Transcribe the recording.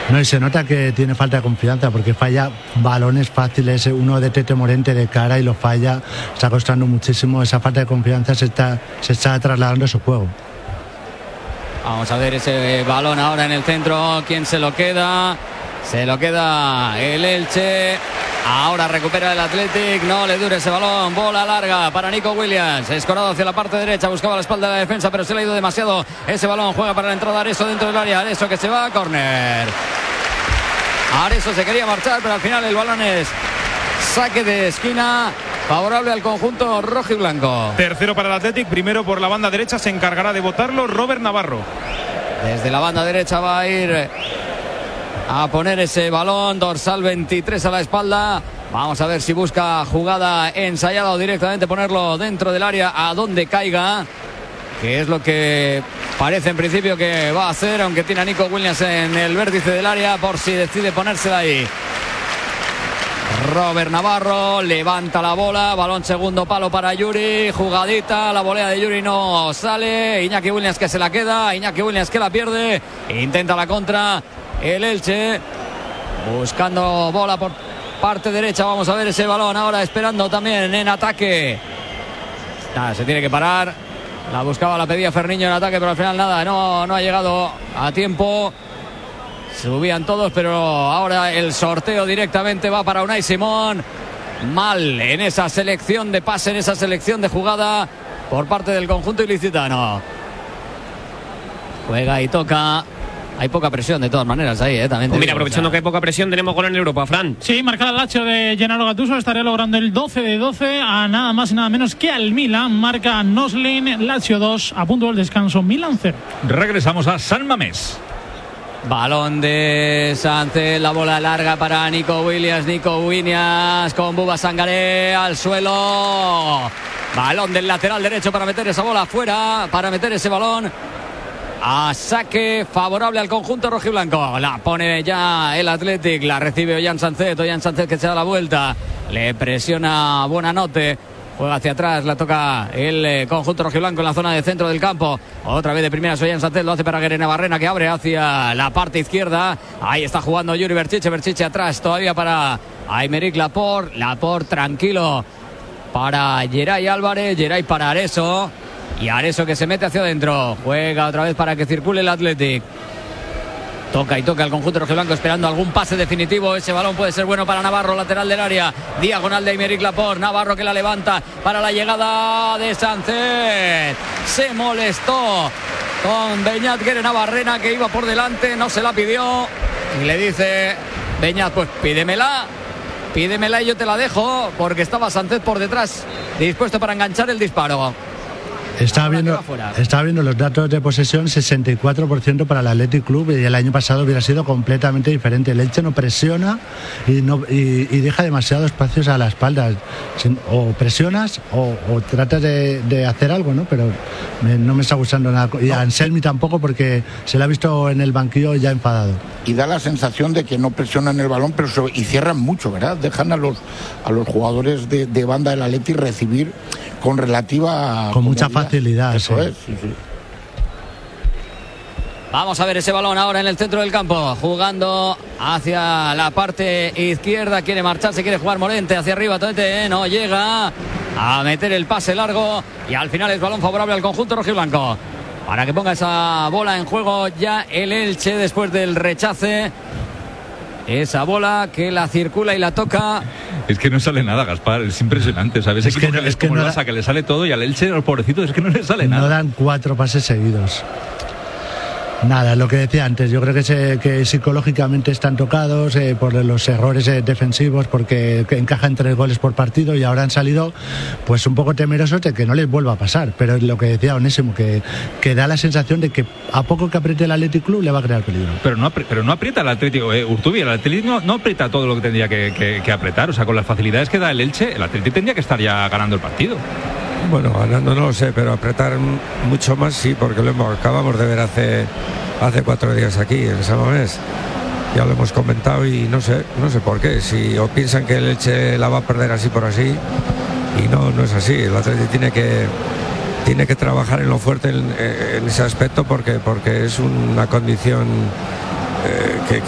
No, y se nota que tiene falta de confianza porque falla balones fáciles, uno de Tete Morente de cara y lo falla, está costando muchísimo, esa falta de confianza se está trasladando a su juego. Vamos a ver ese balón ahora en el centro, ¿quién se lo queda? Se lo queda el Elche. Ahora recupera el Athletic. No le dure ese balón. Bola larga para Nico Williams. Escorado hacia la parte derecha. Buscaba la espalda de la defensa, pero se le ha ido demasiado. Ese balón juega para la entrada. Areso dentro del área. Areso que se va a córner. Areso se quería marchar, pero al final el balón es saque de esquina. Favorable al conjunto rojo y blanco. Tercero para el Athletic. Primero por la banda derecha. Se encargará de botarlo Robert Navarro. Desde la banda derecha va a ir a poner ese balón, dorsal 23 a la espalda. Vamos a ver si busca jugada ensayada o directamente ponerlo dentro del área a donde caiga, que es lo que parece en principio que va a hacer, aunque tiene a Nico Williams en el vértice del área por si decide ponérsela ahí. Robert Navarro levanta la bola, balón segundo palo para Yuri, jugadita, la volea de Yuri no sale, Iñaki Williams que se la queda, Iñaki Williams que la pierde, intenta la contra el Elche, buscando bola por parte derecha. Vamos a ver ese balón ahora, esperando también en ataque. Nada, se tiene que parar. La buscaba, la pedía Ferniño en ataque, pero al final nada, no ha llegado a tiempo. Subían todos, pero ahora el sorteo directamente va para Unai Simón. Mal en esa selección de pase, en esa selección de jugada por parte del conjunto ilicitano. Juega y toca. Hay poca presión de todas maneras ahí, también. Mira, aprovechando que hay poca presión, tenemos gol en Europa, Fran. Sí, marca el Lazio de Gennaro Gattuso, estaría logrando el 12-12 a nada más y nada menos que al Milan. Marca Noslin, Lazio 2, a punto del descanso, Milan 0. Regresamos a San Mamés. Balón de Sánchez, la bola larga para Nico Williams con Buba Sangaré al suelo. Balón del lateral derecho para meter esa bola afuera, para meter ese balón a saque favorable al conjunto rojiblanco. La pone ya el Athletic, la recibe Ollán Sánchez que se da la vuelta, le presiona Buonanotte, juega hacia atrás, la toca el conjunto rojiblanco en la zona de centro del campo. Otra vez de primera Ollán Sánchez, lo hace para Guerena Barrena, que abre hacia la parte izquierda. Ahí está jugando Yuri Berchiche atrás todavía para Aymeric Laporte tranquilo para Geray Álvarez, Geray para Areso. Y Areso que se mete hacia adentro. Juega otra vez para que circule el Athletic. Toca y toca el conjunto rojiblanco esperando algún pase definitivo. Ese balón puede ser bueno para Navarro, lateral del área. Diagonal de Aymeric Laporte. Navarro que la levanta para la llegada de Sánchez. Se molestó con Beñat Guerena Barrena, que iba por delante. No se la pidió. Y le dice Beñat, pues pídemela y yo te la dejo. Porque estaba Sánchez por detrás, dispuesto para enganchar el disparo. Estaba viendo los datos de posesión, 64% para el Athletic Club, y el año pasado hubiera sido completamente diferente. El Elche no presiona y deja demasiados espacios a la espalda. O presionas o tratas de hacer algo, ¿no? Pero no me está gustando nada. Y a Anselmi tampoco, porque se le ha visto en el banquillo ya enfadado. Y da la sensación de que no presionan el balón, pero y cierran mucho, ¿verdad? Dejan a los jugadores de banda del Athletic recibir con relativa... Con mucha facilidad. Eso sí. Es, sí. Vamos a ver ese balón ahora en el centro del campo, jugando hacia la parte izquierda, quiere marcharse, quiere jugar Morente hacia arriba, Tete, no llega a meter el pase largo y al final es balón favorable al conjunto rojiblanco. Para que ponga esa bola en juego ya el Elche después del rechace. Esa bola que la circula y la toca. Es que no sale nada, Gaspar, es impresionante, ¿sabes? Es que le sale todo, y al Elche, los pobrecitos, es que no le sale nada. No dan 4 pases seguidos. Nada, lo que decía antes, yo creo que psicológicamente están tocados por los errores defensivos, porque encajan 3 goles por partido y ahora han salido pues un poco temerosos de que no les vuelva a pasar. Pero es lo que decía Onésimo, que da la sensación de que a poco que apriete el Athletic Club le va a crear peligro. Pero no aprieta el Atlético, Urtubi, el Atlético no aprieta todo lo que tendría que apretar. O sea, con las facilidades que da el Elche, el Atlético tendría que estar ya ganando el partido. Bueno, ganando no lo sé, pero apretar mucho más sí, porque acabamos de ver hace 4 días aquí en San Mamés. Ya lo hemos comentado y no sé por qué. Si o piensan que el Elche la va a perder así por así, y no es así. El Atlético tiene que trabajar en lo fuerte en ese aspecto, porque es una condición que